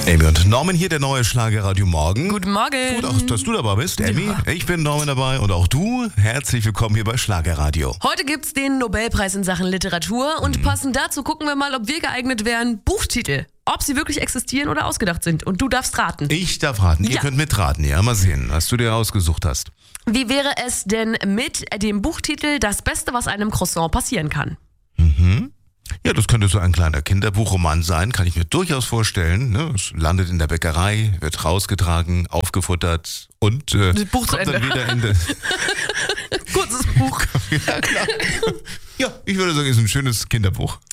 Amy und Norman hier, der neue Schlagerradio Morgen. Guten Morgen. Gut, auch, dass du dabei bist, Amy. Ja. Ich bin Norman dabei und auch du. Herzlich willkommen hier bei Schlagerradio. Heute gibt's den Nobelpreis in Sachen Literatur und passend dazu gucken wir mal, ob wir geeignet wären, Buchtitel. Ob sie wirklich existieren oder ausgedacht sind. Und du darfst raten. Ich darf raten. Ihr Ja. könnt mitraten. Ja, mal sehen, was du dir ausgesucht hast. Wie wäre es denn mit dem Buchtitel Das Beste, was einem Croissant passieren kann? Ja, das könnte so ein kleiner Kinderbuchroman sein, kann ich mir durchaus vorstellen. Ne? Es landet in der Bäckerei, wird rausgetragen, aufgefuttert und Buch zu kommt dann Ende. wieder in Kurzes Buch. Ja, klar. Ja, ich würde sagen, ist ein schönes Kinderbuch.